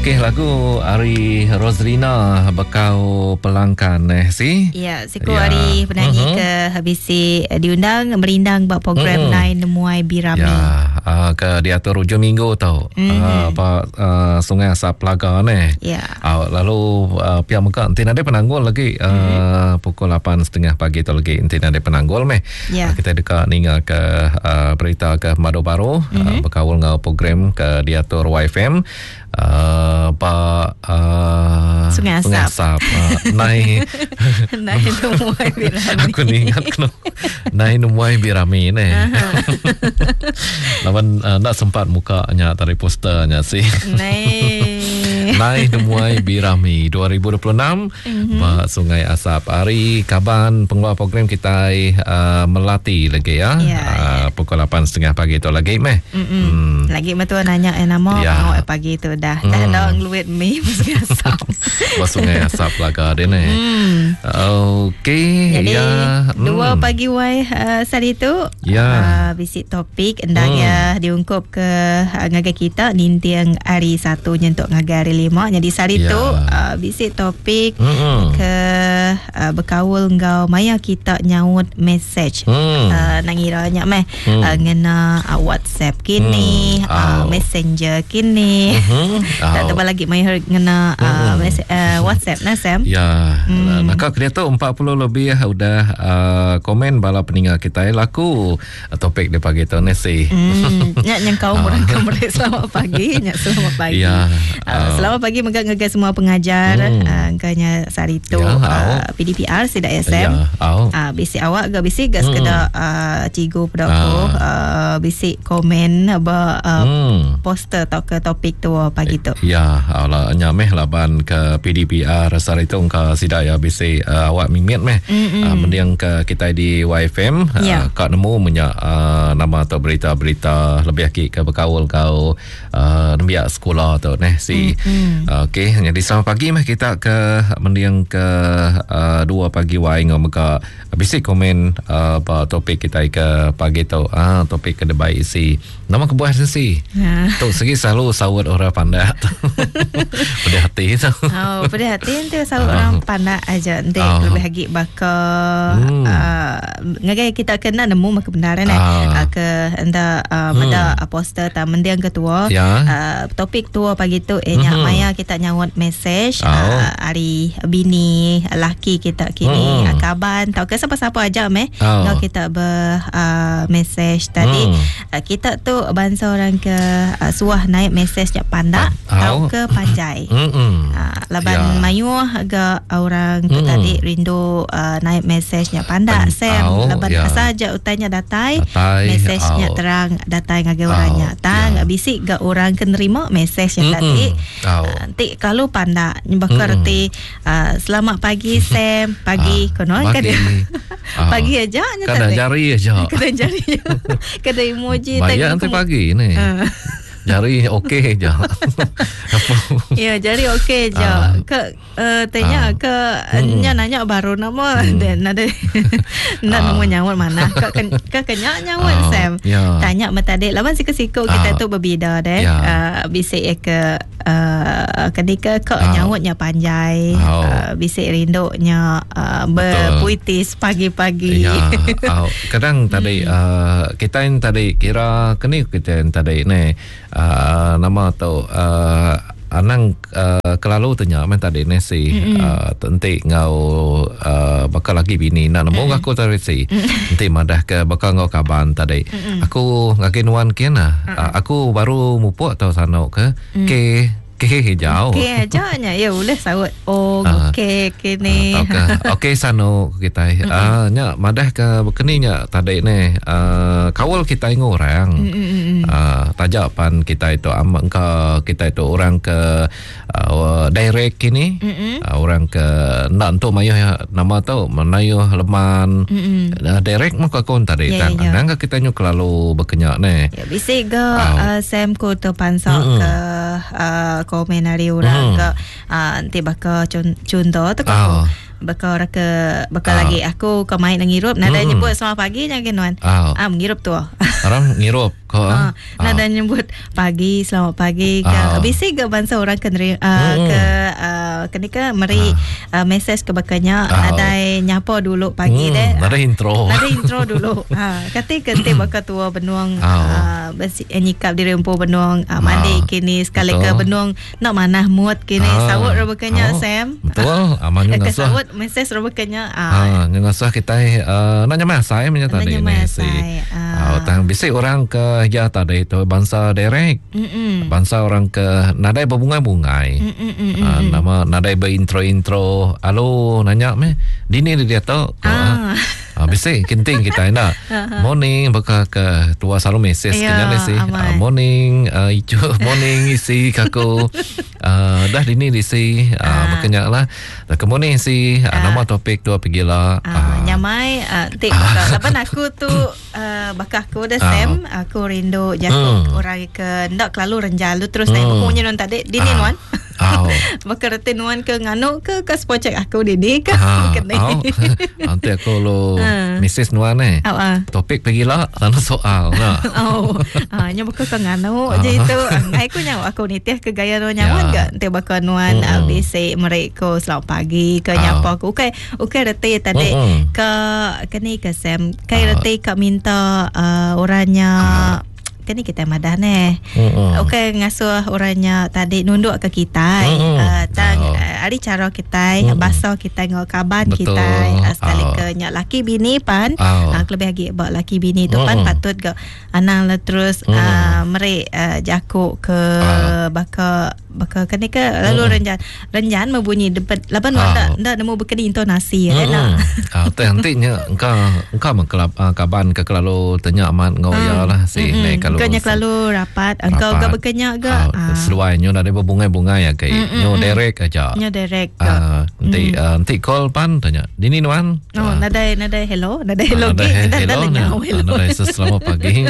Okey, lagu Ari Roslina Bakau Pelangkan si. Ya, siku Ari penyanyi ke habisi diundang merindang buat program Nai Nemuai Birami. Ya, ke diatur hujung minggu tau. Sungai Asap Pelaga ni. Ya. Lalu pihak muka nanti ada penanggul lagi pukul 8.30 pagi tu lagi nanti ada penanggul meh. Ya. Kita dekat ninga ke berita ke Madu Baru berkawal ngau program ke diatur YFM. Sungai Asap. Nai Nemuai Birami. Aku ni ingat kena Nai Nemuai Birami ni. Lawan nak sempat mukanya dari posternya sih. Nai Nemuai Birami 2026 Sungai Asap. Hari Kaban pengeluar program kita melatih lagi ya. Pukul 8.30 pagi tu lagi meh. Lagi betul nanya nama pagi tu dah dah ngeluit mi Sungai Asap. Sungai Asap laga dia ni. Okey. Jadi 2 pagi wai hari tu visit topik endang ya diungkup ke ngagai kita nintiang hari 1 nyentuk ngagai hari 5. Jadi hari tu visit topik ke berkawal ngau maya kita nyaut message nangiranya meh ngena WhatsApp kini Messenger kini tak tahu lagi maya ngena WhatsApp na Sam. Ya, nakak dia tu 40 lebih udah komen bala peninggal kita laku topik dia pagi tu ni sih. Nyak yang kau mereka selamat pagi, nyak selamat pagi. Ya. Selamat pagi megak semua pengajar kanya sarito PDPR Sidak SM. Bisi awak gak bisi gas keda cigo pada aku bisi komen aba poster atau ke topik tu pagi tu. Ya, ala nyameh laban ke PDPR sarito ka Sidak ya bisi awak mimit meh mendiang ke kita di YFM kak nemu menyak nama atau berita-berita lebih aki ke berkawal kau nembiak sekolah tu neh si. Okey, jadi selamat pagi meh kita ke mendiang ke 2 pagi wai ngau meka bisi komen apa topik kita ke pagi tu topik ke debai isi nama kebuah si. Tu segi selalu sawat orang pandai. Pada hati tu. Pada hati nanti sawat orang pandai aja nanti lebih lagi bakal ngagai kita kena nemu maka benaran ke anda pada poster ta mendiang ketua topik tua pagi tu nyak maya kita nyawat message hari bini laki kita kini kaban tau ke siapa-siapa aja meh ngau kita message tadi kita tu bangsa orang ke suah naik message nya pandak tau ke panjai laban mayuh agak orang ke tadi rindu naik message nya pandak Sam laban saja utanya datai message nya terang datai ngagai orangnya tang bisik ga orang ke nerima message nya tadi nanti kalau pandak bakar reti selamat pagi Sam pagi konon kada pagi aja nya kada jari aja kada emoji bayar nanti pagi ni jari okey je. Ya, jari okey je. Ke tanya ke nanya baru nama dan ada nak nama nyawat mana? Ke kenya nyawat Sam. Tanya mata dek lawan siku-siku kita tu berbeza deh. Bisik ke ketika ke nyawatnya panjai. Bisik rindunya berpuitis pagi-pagi. Kadang tadi kita yang tadi kira kini kita yang tadi ni nama atau anang kelalu tanya men tadi ni si tenti ngau bakal lagi bini nak nemu aku tadi si nanti madah ke bakal ngau kaban tadi aku ngakin wan kena aku baru mupuk atau sana ke jauh aja nya ya boleh sawat kini okey sano kita nya madah ke bekeninya tadi ni kawal kita ngorang tajapan kita itu engka kita itu orang ke direct kini orang ke nak untuk mayuh nama tu menayuh leman direct maka kon tadi kadang kita nyuk lalu berkenyak ni bisik ga Sam ko tu pansak ke komen hari orang ke nanti bakal contoh tu bakal lagi aku ke main ngirup nada nyebut selamat pagi nya kenuan mengirup tu orang ngirup ko. Nada nyebut pagi, selamat pagi ke. Bisi ke bangsa orang ke kenika meri message ke bakanya ada nyapa dulu pagi deh. Nada intro dulu. Kati baka tua benuang besi nyikap diri empu benuang mandi kini sekali ke benuang nak manah mood kini sawut rebekanya Sam. Betul. Amanyo ngasah. Sawut message rebekanya ngasah kita nanya masai punya tadi ni si. Tang bisi orang ke ya tadi itu bangsa derek. Bangsa orang ke nadai berbungai-bungai. Nama nadai berintro-intro. Halo nanya me. Dini dia tahu. Bisi kinting kita nak. Morning baka ke tua selalu message kena si. Morning ijo morning isi kaku. Dah dini si makanya lah. Kemudian si nama topik tu pergilah. Nyamai tik lapan aku tu bakah aku dah Sam aku rindu jakut orang ke ndak kelalu renjalu terus naik bukunya non tadi dini nuan. Bakar reti nuan ke nganu ke spojek aku dini ke kena. Nanti aku lo Mrs. Nuan topik pergilah sana soal nah. Nya bakal ke nganu je itu. Aku nyawa aku nitih ke gaya no nyawan ke nanti bakal nuan bisi mereka selamat pagi ke nyapa aku. Ukai reti tadi ke kini ke Sam kai reti ke minta orangnya kan kita madah ne. Okey ngasuh orangnya tadi nunduk ke kita. Hari cara kita bahasa kita ngau kaban kita sekali ke nyak laki bini pan lebih lagi buat laki bini tu pan patut ke anang lah terus meri jakuk ke baka kan ke lalu renjan membunyi depan lapan ndak nemu berkeni intonasi nak. Nantinya engkau mengkelap kaban ke kalau tanya aman ngau ya lah si ne kalau kanya selalu rapat engkau ke berkenyak ke seluainya ada berbunga-bunga ya kayak nyo direct aja nanti call pan tanya dini nuan nadai hello nadai selamat pagi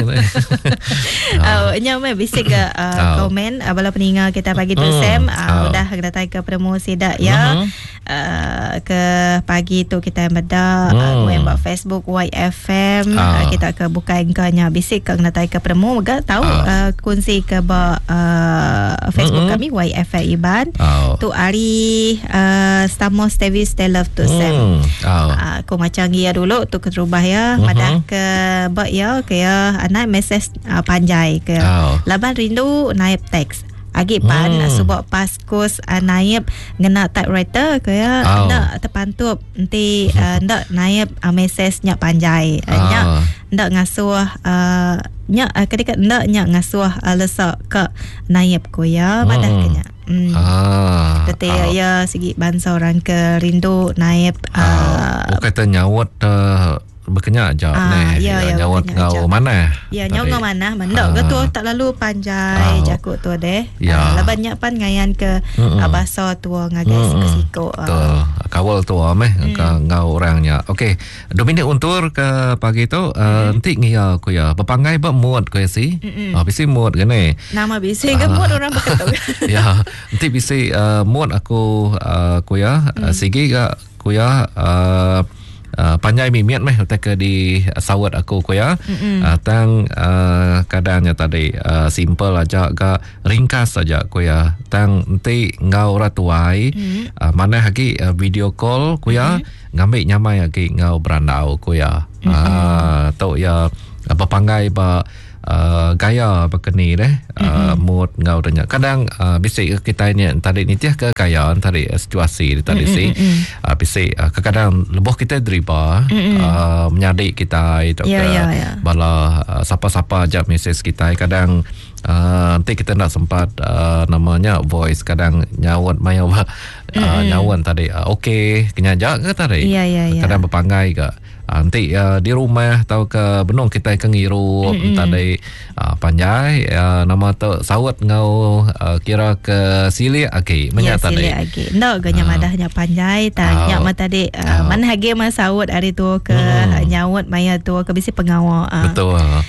nya me bisik ke komen bala peningal kita pagi tu Sam udah datang ke promosi dak ya ke pagi tu kita beda buat Facebook YFM kita ke buka engkanya bisik ke datang ke promo ga tahu kunci ke Facebook kami YFM Iban tu hari Stamos TV Stay Love to Sam aku macam dia dulu tu kerubah ya madah ke bak ya ke anak message panjai ke laban rindu naik teks agi pan sebab paskus naib ngena typewriter ke ya ndak terpantup nanti ndak naib message nyak panjai ndak ngasuh nyak ketika ndak nyak ngasuh lesak ke naib ko ya madah kenya Tete ya segi bangsa orang ke rindu naib kata nyawat berkenyak jawab nyawat ngau mana nyawat ngau mana mendak ke tu tak lalu panjai jakut tu deh banyak pan ngayan ke bahasa tua ngagai siko kawal tua ngau orangnya. Okey, 2 minit untur ke pagi tu nanti ngia aku ya berpangai bermuat ku si bisi muat gane nama bisi ke muat orang berkata ya nanti bisi muat aku ku ya sigi ga ku ya panjai mimiat meh ke di sawat aku ko ya tang kadangnya tadi simple aja ga ringkas saja ko ya tang nanti ngau ratuai mana hagi video call ko ya ngambil nyamai hagi ngau berandau ko ya tau ya berpangai ba gaya berkeni mood ngau tanya kadang bisik kita ni tadi ni tiah ke gaya tadi situasi tadi si bisik kadang lebih kita deriba menyadik kita itu bala siapa-siapa ajak mesej kita kadang nanti kita nak sempat namanya voice kadang nyawat maya nyawan tadi okey kenyajak ke tadi kadang berpangai ke nanti di rumah tahu ke benung kita ke ngiru tadi panjai nama tu sawat ngau kira ke sili okey menyata tadi ndak ganya madahnya panjai tanya mata tadi mana hage mas sawat hari tu ke nyawat maya tu ke bisi pengawa betul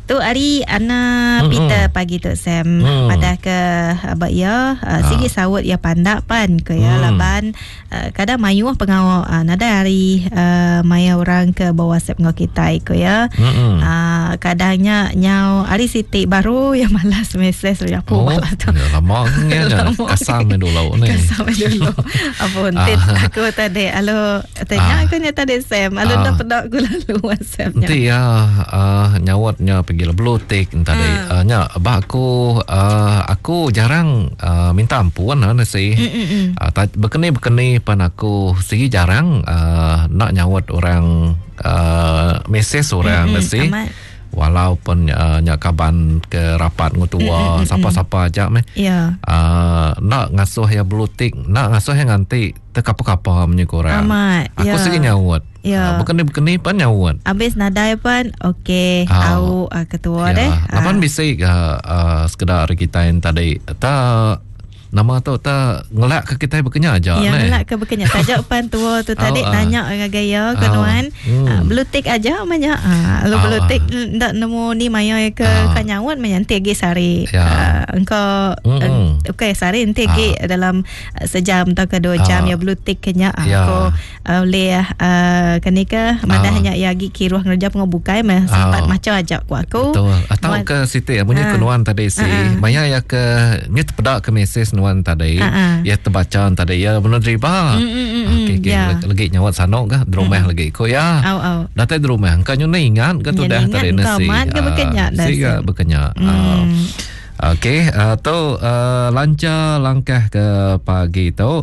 Tu hari Ana Peter pagi tu Sam pada ke abak ya sigi sawut ya pandak pan ke ya laban kadang mayuh pengawal nada hari maya orang ke bawah WhatsApp ngau kita ke ya kadangnya nyau hari Siti baru ya malas mesej ya apa tu lama kasam dulu ni apa aku tadi alo tanya aku nya tadi Sam alo dah pedak aku lalu WhatsAppnya nanti ya nyawatnya pergi blutik tadi nya aku jarang minta ampun nasi berkeni pan aku segi jarang nak nyawat orang mesej orang nasi walaupun kaban ke rapat ngutua siapa-siapa aja meh nak ngasuh ya blutik nak ngasuh yang nanti tekapa-kapa punya korang aku segi nyawat berkeni pan nyawat habis nadai pan okey au ketua deh lapan bisa sekedar kita yang tadi tak nama tu tak ngelak ke kita berkenyak aja ya ngelak ke berkenyak tajak pan tua tu tadi nanya gaya kenuan blutik aja banyak lu blutik ndak nemu ni maya ke kanyawat menyanti gi sari engkau okey sari nanti gi dalam sejam atau ke 2 jam ya blutik kenyak aku boleh kenika mana hanya ya gi kiruh ngerja pengobukai sempat macam aja aku betul atau ke Siti punya kenuan tadi si maya ya ke ni terpedak ke mesej nuan tadi ya terbaca tadi ya benar riba okey lagi nyawat sanok ke dromeh lagi ko ya data dromeh kan nyune ingat ke tu dah tadi nasi siga berkenyak okey tu lancar langkah ke pagi tu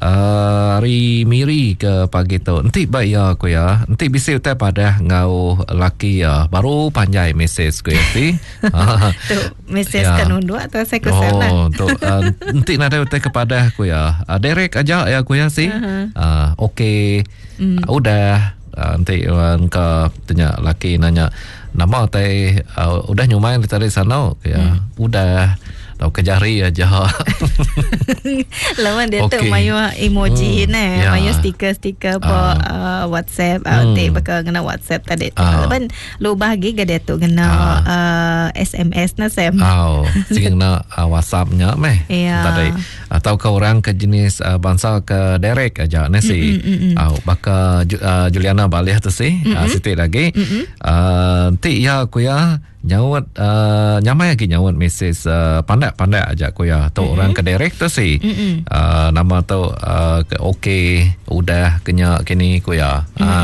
miri ke pagi tu nanti baik ya aku ya nanti bisa utai pada ngau laki ya baru panjai mesej ku ya si tu mesej kan undu atau saya kesana tu nanti nada utai kepada aku ya direct aja ya aku ya si okey udah nanti ke tanya laki nanya nama teh udah nyumain dari sana ya udah tau kejari aja lawan dia tu mayu emoji mayu stiker apa WhatsApp nanti bakal kena WhatsApp tadi lawan lu bahagi ke dia tu kena SMS na Sam sing kena WhatsApp-nya meh tadi atau ke orang ke jenis bangsa ke direct aja nasi bakal Juliana balik tu si Siti lagi nanti ya aku ya nyawat nyamai lagi nyawat mesej pandai aja aku ya tu orang ke direct tu si nama tu okey udah kena kini aku ya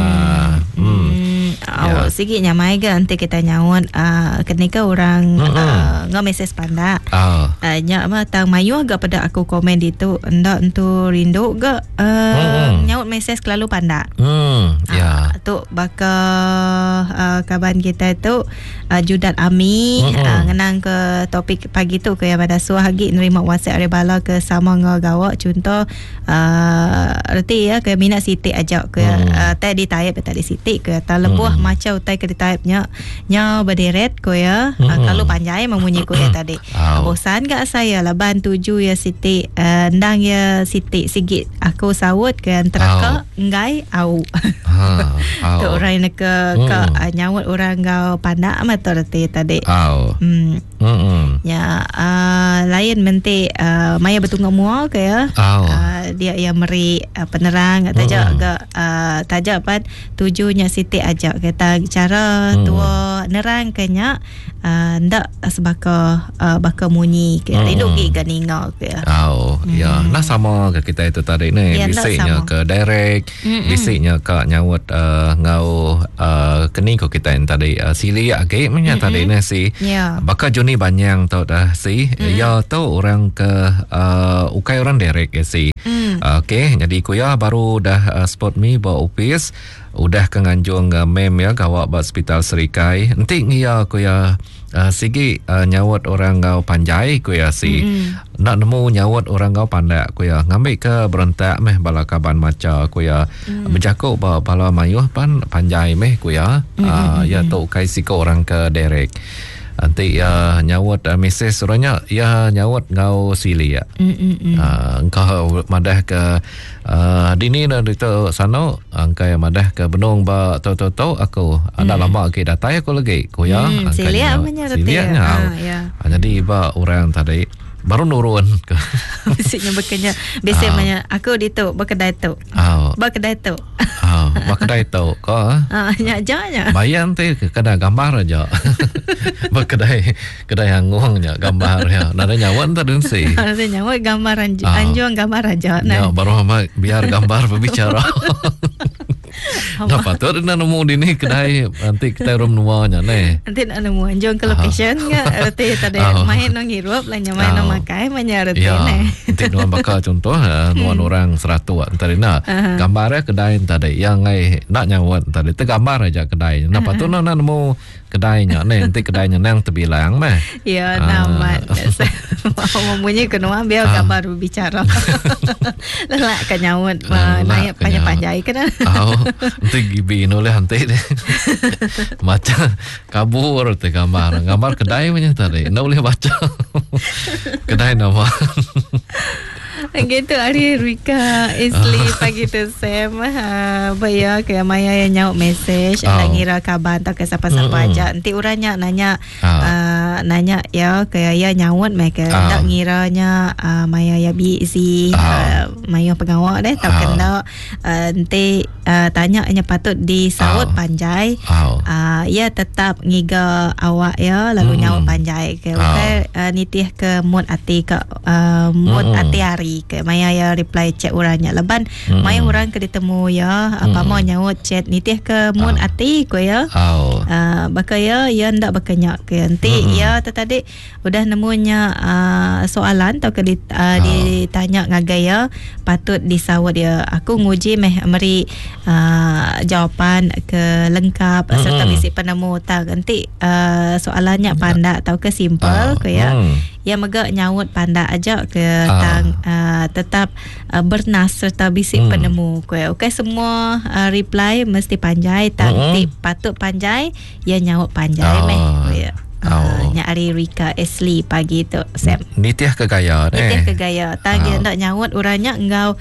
sikit nyamai ke nanti kita nyawat ketika orang nge-mesej pandai nyak mah tang mayu agak pada aku komen itu ndak untuk rindu ke nyawat mesej selalu pandai tu bakal kaban kita tu Judat Ami ngenang ke topik pagi tu ke yang pada suahagi nerima WhatsApp rebala ke sama ngawak contoh reti ya ke minat Siti ajak ke tadi type tadi Siti ke tak lebuh macam utai ke type-nya berderet ko ya kalau panjai memunyi ko ya tadi bosan gak saya laban 7 ya Siti ndang ya Siti sigit aku sawut ke antara ngai au tu orang nak ke nyawut orang gau pandak mata reti tadi ya lain menti maya betul ngomong ke ya dia yang meri penerang tajak tajak pan tujunya Siti ajak kita cara tua nerang kenya ndak sebaka baka munyi ke hidup gi ganinga ke ya nah sama ke kita itu tadi ni bisiknya ke direct bisiknya ke nyawat ngau kening ko kita yang tadi sili age punya tadi ni si baka joni banyak tau dah si ya tau orang ke ukai orang direct ya si okey jadi ku ya baru dah spot me bawa upis udah ke Nganjung mem ya gawak ba hospital Serikai nanti ngia ku ya sigi nyawat orang ngau panjai ku ya si nak nemu nyawat orang ngau pandai ku ya ngambil ke berentak meh bala kaban maca ku ya berjakuk bala mayuh pan panjai meh ku ya ya tu kai siko orang ke direct nanti nyawat mesej orangnya ya nyawat ngau sili ya. Engkau madah ke dini dan itu sana angkai madah ke benung ba tau aku ada lama ke datai aku lagi ko ya silia menyerti ya. Jadi ba orang tadi baru nurun ke bisiknya biasanya aku di tu berkedai tu berkedai tu ko nyak janya bayan teh kada gambar aja berkedai hanguangnya gambar ya nada nyawan tadun sih nada nyawa gambar anjuang gambar aja nah baru biar gambar berbicara. Nah, patut na nemu dini kedai nanti kita rum nuanya nih. Nanti nak nemu anjong ke location enggak? Arti tadi main nang hirup lah main nang makai menyarati nih. Nanti nuan bakal contoh nuan orang 100 tadi na gambarnya kedai tadi yang nak nyawat tadi tu gambar aja kedai. Nah, patut na nemu kedainya nih nanti kedainya nang terbilang mah. Ya, nama. Mempunyai kenua biar gambar berbicara. Lah kan nyawat naik panjang-panjang kan. Nanti gibi oleh hantai deh. Macam kabur te gambar kedai punya tadi. Ndak boleh baca. Kedai nama. Gitu hari Rika Isli pagi tu Sam bayar ke Maya yang nyawak mesej nak ngira kabar tak ke siapa-siapa aja nanti orangnya nanya ya kayak ya nyawat mereka nak ngiranya Maya ya busy Maya pegawai deh tak kena nanti tanya hanya patut disahut panjai ya tetap ngiga awak ya lalu nyawat panjai ke nitih ke mood hati ke mood hati hari ke Maya ya reply chat orangnya leban Maya orang ke ditemu ya apa mau nyawat chat nitih ke mood hati ko ya bakal ya ndak bakanya ke nanti ya tadi udah nemunya soalan atau ke ditanya ngagai ya patut disawat ya aku nguji meri jawapan ke lengkap serta bisi penemu tak nanti soalannya panda atau ke simple ko ya ya mega nyawat panda aja ke tang tetap bernas serta bisi penemu ko ya okey semua reply mesti panjai tak patut panjai ya nyawat panjai ko ya nyari Rika Esli pagi tu Sam nitiah ke gaya tadi nak nyawat orangnya engkau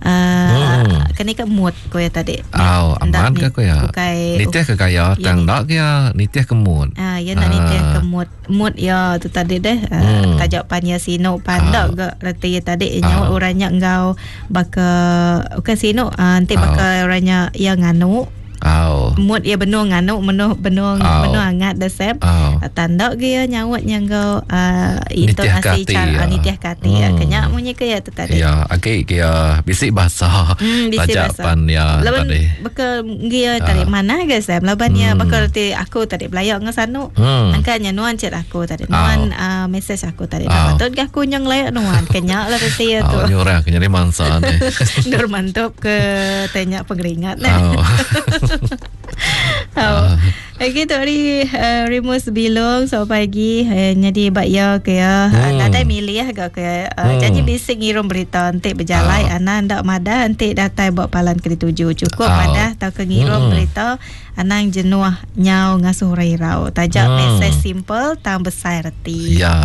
kena ke mood ko ya tadi aman ke ko ya nitiah ke gaya tang dak ya nitiah ke mood ya nak nitiah ke mood ya tu tadi deh tajak panya sino pandak ke reti tadi nyawat orangnya engkau bakal sino nanti bakal orangnya yang nganu mood ya benuh nganu benuh hangat dah Sam tanda dia nyawat yang kau itu asli cara nitiah kati ya kenyak munyi ke ya tu tadi ya agak dia bisik bahasa tajapan ya tadi bakal dia tadi mana ke Sam laban ya bakal ti aku tadi belayak ngesanu angkanya nuan chat aku tadi nuan message aku tadi patut ke aku nyang layak nuan kenyak lah reti ya tu nyurah kenyari mansa ni dur mantap ke tanya pengeringat gitu hari Rimus bilong so pagi jadi bakya ke ya ada milih agak ke janji bising ngirum berita nanti berjalan anak ndak madah nanti datai buat palan ke dituju cukup madah tau ke ngirum berita anang jenuh nyau ngasuh rairau tajak mesej simple tang besar reti ya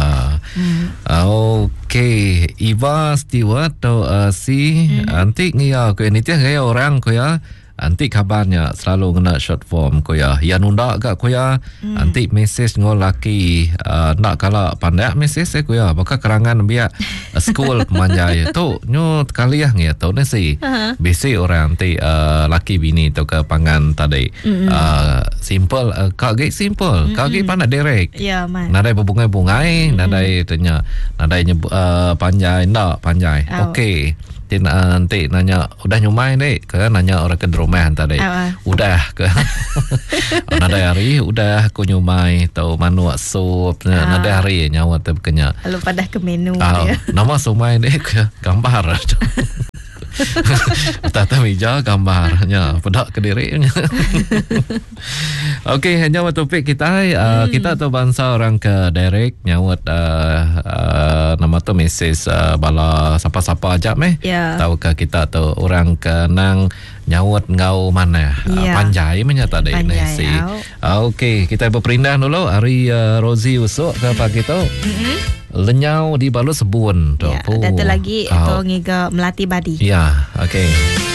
okey Iva Stewart atau si nanti ngia ke ni tiang gaya orang ko ya nanti kabarnya selalu kena short form ko ya ya nunda gak ko ya nanti message ngol laki nak kala pandai message ko ya baka kerangan biar school manjai tu nyo kali ya ngia tu nasi bisi orang nanti laki bini tu ke pangan tadi simple kage simple kage pandai direct ya man nadai berbungai-bungai nadai tanya nadai panjai ndak panjai okey nanti nanya udah nyumai dek ke nanya orang ke rumah tadi udah ke nada hari udah aku nyumai tahu manu sup nada hari nyawa tu kenya lalu padah ke menu ya nama sumai dek ke gambar Tata meja gambarnya pedak Kedirinya. Okey, hanya topik kita kita tu bangsa orang ke direct nyawat nama tu mesej bala siapa-siapa aja tahukah kita tu orang kenang nyawat ngau mana panjai menyata dek nasi. Okey, kita berperindah dulu hari Rozi usuk ke pagi tu. Lenyau di balut sebun tu. Data lagi tu ngiga melati badi. Ya, okey.